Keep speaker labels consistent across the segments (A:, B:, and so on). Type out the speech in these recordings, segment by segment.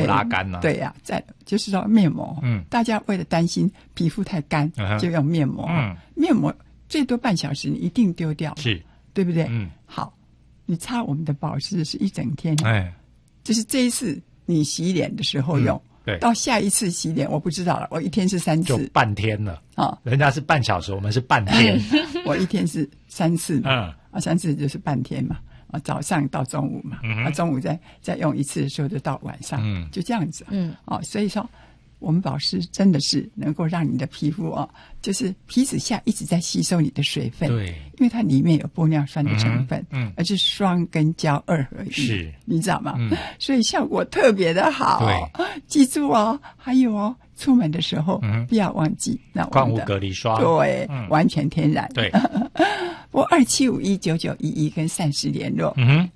A: 拉干呢？
B: 对呀，就是说面膜，大家为了担心皮肤太干，就用面膜，面膜最多半小时，你一定丢掉，
A: 是，
B: 对不对？好，你擦我们的保湿是一整天，就是这一次你洗脸的时候用。对，到下一次洗脸我不知道了，我一天是3次，
A: 就半天了啊！人家是半小时，我们是半天，
B: 我一天是3次嘛，3次就是半天嘛，早上到中午嘛，中午再用一次的时候就到晚上，就这样子，所以说我们保湿真的是能够让你的皮肤就是皮脂下一直在吸收你的水分，对，因为它里面有玻尿酸的成分，而是双根胶2合一，是，你知道吗？所以效果特别的好，对，记住哦，还有出门的时候不要忘记那
A: 矿物隔离霜，
B: 对，完全天然，对。我27519911跟善时联络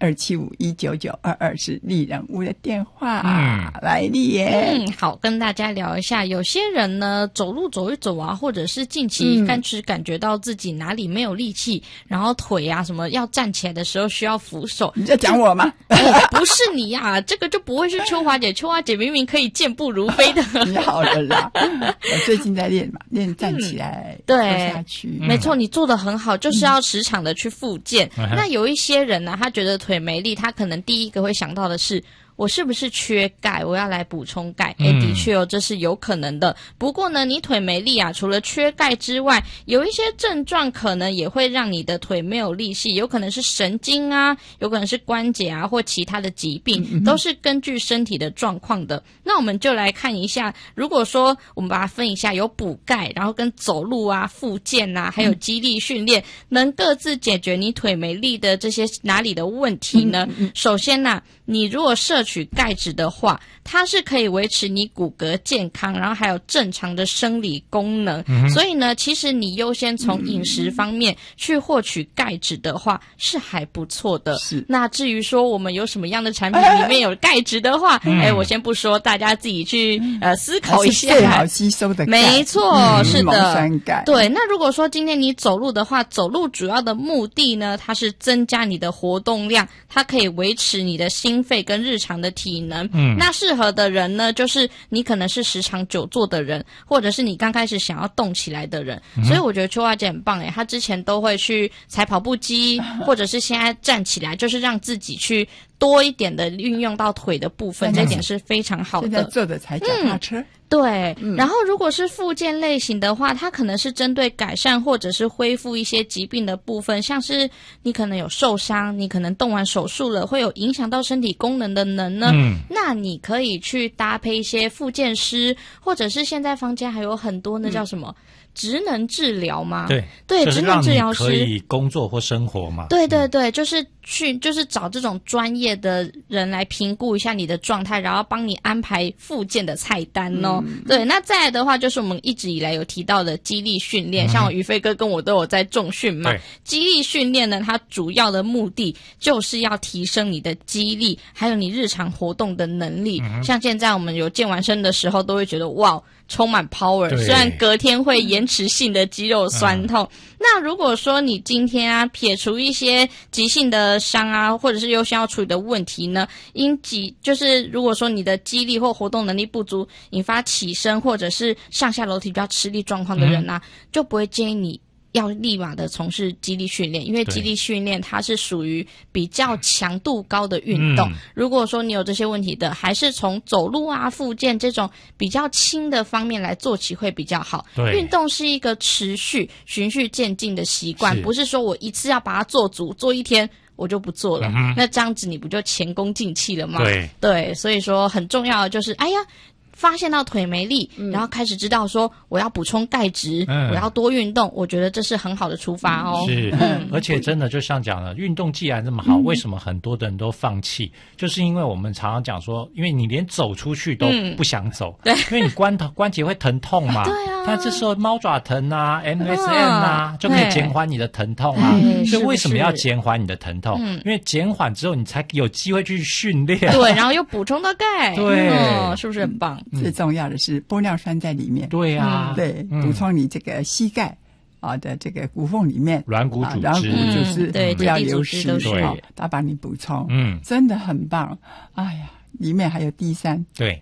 B: ，27519922是丽人屋的电话，来丽妍，
C: 好，跟大家聊一下，有些人呢走路走一走啊，或者是近期开始感觉到自己哪里没有力气，然后腿啊什么要站起来的时候需要扶手，
B: 你在讲我吗？
C: 不是你呀，这个就不会是秋华姐，秋华姐明明可以健步如飞的。
B: 你好了啦，我最近在练嘛，练站起来，
C: 对，
B: 下去，
C: 没错，你做得很好，就是要时常的去复健。那有一些人呢，他觉得腿没力，他可能第一个会想到的是，我是不是缺钙？我要来补充钙。的确这是有可能的。不过呢，你腿没力啊，除了缺钙之外，有一些症状可能也会让你的腿没有力气，有可能是神经啊，有可能是关节啊，或其他的疾病，都是根据身体的状况的。那我们就来看一下，如果说我们把它分一下，有补钙，然后跟走路啊、复健啊，还有肌力训练，能各自解决你腿没力的这些哪里的问题呢？首先呢，你如果摄取钙质的话，它是可以维持你骨骼健康，然后还有正常的生理功能。所以呢，其实你优先从饮食方面去获取钙质的话，是还不错的。那至于说我们有什么样的产品里面有钙质的话，我先不说，大家自己去思考一下。
B: 最好吸收的钙，
C: 没错，是的，
B: 酸钙。
C: 对，那如果说今天你走路的话，走路主要的目的呢，它是增加你的活动量，它可以维持你的心肺跟日常的体能。那适合的人呢，就是你可能是时常久坐的人，或者是你刚开始想要动起来的人。所以我觉得秋华姐很棒耶，她之前都会去踩跑步机，或者是现在站起来，就是让自己去多一点的运用到腿的部分，这一点是非常好的。
B: 现在坐着踩脚踏车。
C: 对，然后如果是复健类型的话，它可能是针对改善或者是恢复一些疾病的部分，像是你可能有受伤，你可能动完手术了，会有影响到身体功能的人呢，那你可以去搭配一些复健师，或者是现在坊间还有很多那叫什么职能治疗嘛，对，职能治疗师
A: 可以工作或生活嘛，
C: 对，就是找这种专业的人来评估一下你的状态，然后帮你安排复健的菜单哦。对，那再来的话就是我们一直以来有提到的肌力训练，像我于飞哥跟我都有在重训嘛。肌力训练呢，它主要的目的就是要提升你的肌力，还有你日常活动的能力。像现在我们有健完身的时候，都会觉得哇，充满 power， 虽然隔天会延迟性的肌肉酸痛。那如果说你今天啊撇除一些急性的伤啊，或者是优先要处理的问题呢，就是如果说你的肌力或活动能力不足，引发起身或者是上下楼梯比较吃力状况的人啊，就不会建议你要立马的从事肌力训练，因为肌力训练它是属于比较强度高的运动。如果说你有这些问题的，还是从走路啊、复健这种比较轻的方面来做起会比较好。运动是一个持续循序渐进的习惯，不是说我一次要把它做足，做一天我就不做了，那这样子你不就前功尽弃了吗？对，所以说很重要的就是，发现到腿没力，然后开始知道说我要补充钙质，我要多运动，我觉得这是很好的出发哦。
A: 是，而且真的就像讲了，运动既然这么好，为什么很多的人都放弃？就是因为我们常常讲说，因为你连走出去都不想走，因为你关节会疼痛嘛。对啊。但这时候猫爪疼啊、MSM 啊，就可以减缓你的疼痛啊。所以为什么要减缓你的疼痛？因为减缓之后，你才有机会去训练。
C: 对，然后又补充到钙。
A: 对，
C: 是不是很棒？
B: 最重要的是玻尿酸在里面。
A: 对啊，
B: 对，补充你这个膝盖的这个骨缝里面
A: 软骨组织，
B: 软骨就是不要流失，
C: 对，
B: 它帮你补充，真的很棒。哎呀，里面还有D3，
A: 对，